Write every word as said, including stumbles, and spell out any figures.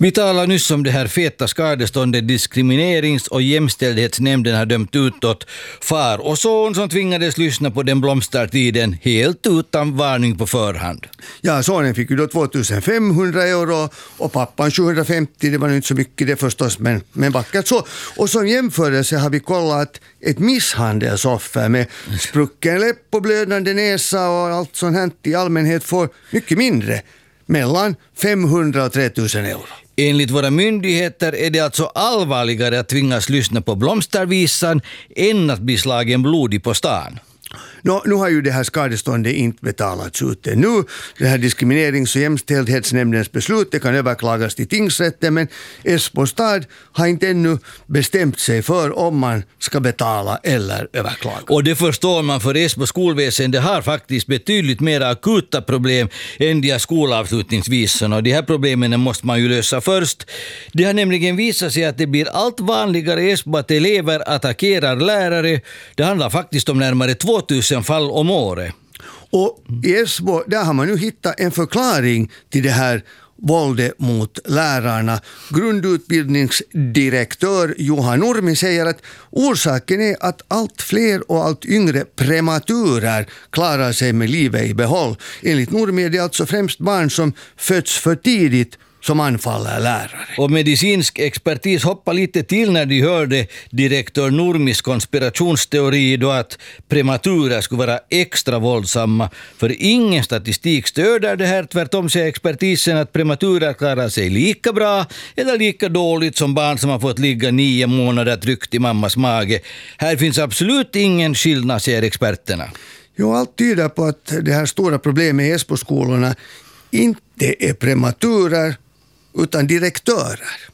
Vi talar nyss om det här feta skadeståndet diskriminerings- och jämställdhetsnämnden har dömt ut åt far och son som tvingades lyssna på den blomstertiden helt utan varning på förhand. Ja, sonen fick ju då tvåtusenfemhundra euro och pappan sjuhundrafemtio, det var inte så mycket det förstås, men, men vackert så. Och som jämförelse har vi kollat ett misshandelsoffer med sprucken läpp och blödande näsa och allt sånt här i allmänhet får mycket mindre, mellan femhundra och tre tusen euro. Enligt våra myndigheter är det alltså allvarligare att tvingas lyssna på blomstervisan än att bli slagen blodig på stan. Nå, nu har ju det här skadeståndet inte betalats ut nu. Det här diskriminerings- och jämställdhetsnämndens beslut det kan överklagas till tingsrätten, men Esbo stad har inte ännu bestämt sig för om man ska betala eller överklaga. Och det förstår man, för Esbo skolväsende har faktiskt betydligt mer akuta problem än de här skolavslutningsvisorna, och de här problemen måste man ju lösa först. Det har nämligen visat sig att det blir allt vanligare i Esbo att elever attackerar lärare. Det handlar faktiskt om närmare tvåtusen fall om året. Och i Esbo där har man nu hittat en förklaring till det här våldet mot lärarna. Grundutbildningsdirektör Johan Nurmi säger att orsaken är att allt fler och allt yngre prematurer klarar sig med livet i behåll. Enligt Nurmi är det alltså främst barn som föds för tidigt som anfaller lärare. Och medicinsk expertis hoppar lite till när de hörde direktör Nurmis konspirationsteori då att prematurer skulle vara extra våldsamma. För ingen statistik stöder det här. Tvärtom säger expertisen att prematurer klarar sig lika bra eller lika dåligt som barn som har fått ligga nio månader tryckt i mammas mage. Här finns absolut ingen skillnad, säger experterna. Jo, allt tyder på att det här stora problemet i Esbo-skolorna inte är prematurer utan direktörer.